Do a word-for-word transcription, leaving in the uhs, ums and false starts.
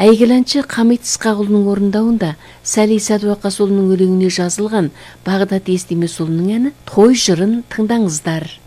Әйгіләнші Қамит Ысқақұлының орындауында Сәли Сәдуақасұлының өлеңіне жазылған Бағдат Естемесұлының әні «Той жырын» тыңдаңыздар.